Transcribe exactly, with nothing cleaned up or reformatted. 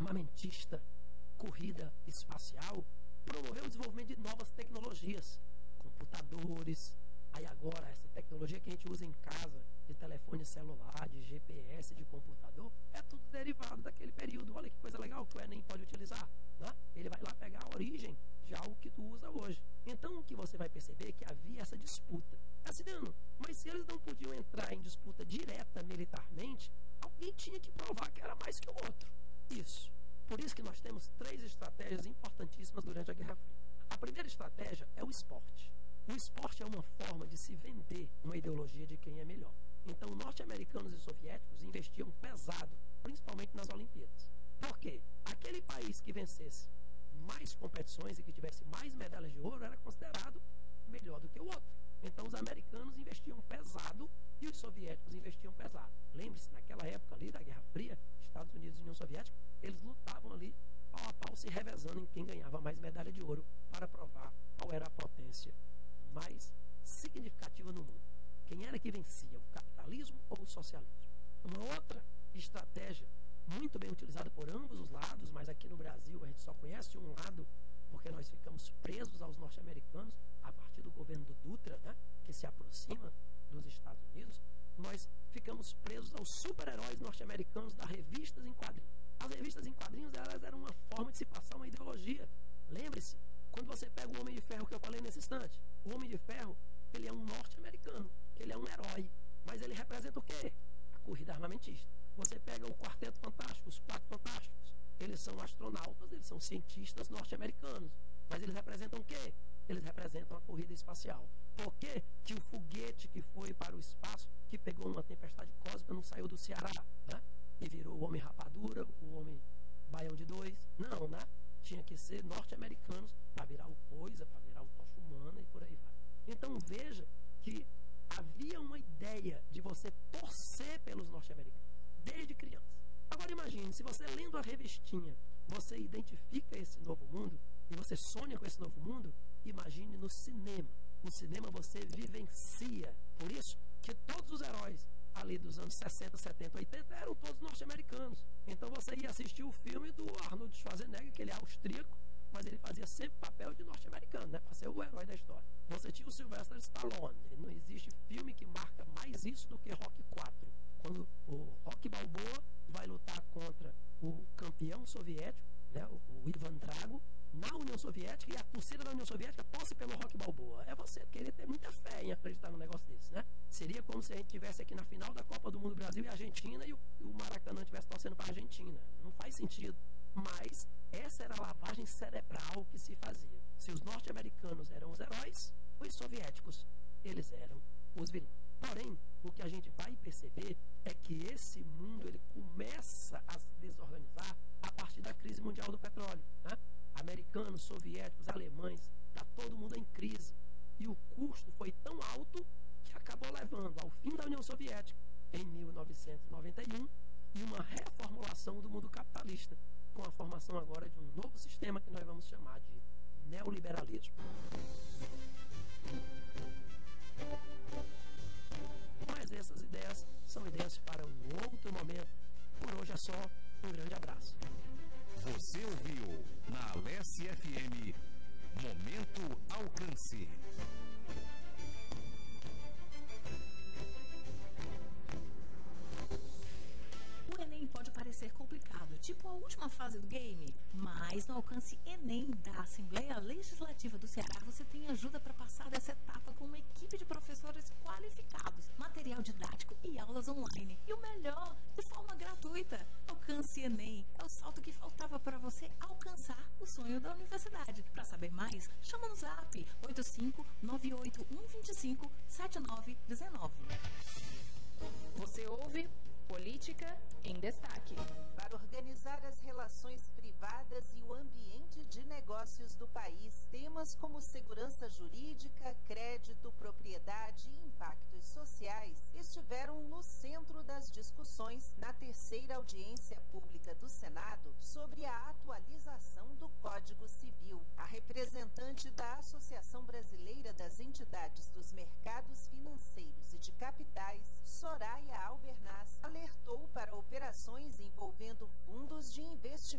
armamentista, corrida espacial, promoveu o desenvolvimento de novas tecnologias, computadores, aí agora essa tecnologia que a gente usa em casa, de telefone celular, de G P S, de computador, é tudo derivado daquele período. Olha que coisa legal que o Enem pode utilizar, né? Ele vai lá pegar a origem de algo que tu usa hoje. Então o que você vai perceber é que havia essa disputa. Cassidano, mas se eles não podiam entrar em disputa direta militarmente, alguém tinha que provar que era mais que o outro. Isso. Por isso que nós temos três estratégias importantíssimas durante a Guerra Fria. A primeira estratégia é o esporte. O esporte é uma forma de se vender uma ideologia de quem é melhor. Então, norte-americanos e soviéticos investiam pesado, principalmente nas Olimpíadas. Por quê? Aquele país que vencesse mais competições e que tivesse mais medalhas de ouro era considerado melhor do que o outro. Então, os americanos investiam pesado e os soviéticos investiam pesado. Lembre-se, naquela época ali da Guerra Fria, Estados Unidos e União Soviética, eles lutavam ali pau a pau, se revezando em quem ganhava mais medalha de ouro para provar qual era a potência mais significativa no mundo. Quem era que vencia, o capitalismo ou o socialismo? Uma outra estratégia muito bem utilizada por ambos os lados, mas aqui no Brasil a gente só conhece um lado porque nós ficamos presos aos norte-americanos a partir do governo do Dutra, né, que se aproxima dos Estados Unidos. Nós ficamos presos aos super-heróis norte-americanos das revistas em quadrinhos. As revistas em quadrinhos, elas eram uma forma de se passar uma ideologia. Lembre-se, quando você pega o Homem de Ferro que eu falei nesse instante, o Homem de Ferro, ele é um norte-americano, ele é um herói, mas ele representa o quê? A corrida armamentista. Você pega o Quarteto Fantástico, os Quatro Fantásticos, eles são astronautas, eles são cientistas norte-americanos, mas eles representam o quê? Eles representam a corrida espacial. Por quê que o foguete que foi para o espaço, que pegou uma tempestade cósmica, não saiu do Ceará, né? E virou o Homem Rapadura, o Homem Baião de Dois? Não, né? Tinha que ser norte-americanos para virar o Coisa, para virar o Tocha Humana e por aí vai. Então veja que havia uma ideia de você torcer pelos norte-americanos, desde criança. Agora imagine, se você lendo a revistinha, você identifica esse novo mundo, e você sonha com esse novo mundo, imagine no cinema. No cinema você vivencia. Por isso que todos os heróis ali dos anos sessenta, setenta, oitenta eram todos norte-americanos. Então você ia assistir o filme do Arnold Schwarzenegger, que ele é austríaco, mas ele fazia sempre papel de norte-americano, né, para ser o herói da história. Você tinha o Sylvester Stallone. Não existe filme que marca mais isso do que Rocky quatro. Quando o Rocky Balboa vai lutar contra o campeão soviético, né, o, o Ivan Drago, na União Soviética, e a torcida da União Soviética torce pelo Rocky Balboa. É você querer ter muita fé em acreditar num negócio desse, né? Seria como se a gente estivesse aqui na final da Copa do Mundo Brasil e Argentina e o, e o Maracanã estivesse torcendo para a Argentina. Não faz sentido. Mas essa era a lavagem cerebral que se fazia. Se os norte-americanos eram os heróis, os soviéticos, eles eram os vilões. Porém, o que a gente vai perceber é que esse mundo ele começa a se desorganizar a partir da crise mundial do petróleo, né? Americanos, soviéticos, alemães, está todo mundo em crise. E o custo foi tão alto que acabou levando ao fim da União Soviética em mil novecentos e noventa e um e uma reformulação do mundo capitalista, com a formação agora de um novo sistema que nós vamos chamar de neoliberalismo. Mas essas ideias são ideias para um outro momento. Por hoje é só. Um grande abraço. Você ouviu na Alesse F M Momento Alcance. O Enem pode parecer complicado, tipo a última fase do game, mas no Alcance Enem da Assembleia Legislativa do Ceará você tem ajuda para passar dessa etapa com uma equipe de professores qualificados, material didático e aulas online. E o melhor, de forma gratuita. Alcance Enem é o salto que faltava para você alcançar o sonho da universidade. Para saber mais, chama no zap oito cinco nove oito um dois cinco sete nove um nove. Você ouve Política em Destaque. Para organizar as relações privadas e o ambiente de negócios do país, temas como segurança jurídica, crédito, propriedade e impactos sociais estiveram no centro das discussões na terceira audiência pública do Senado sobre a atualização do Código Civil. A representante da Associação Brasileira das Entidades dos Mercados Financeiros e de Capitais, Soraya Albernaz, alertou para operações envolvendo fundos de investimento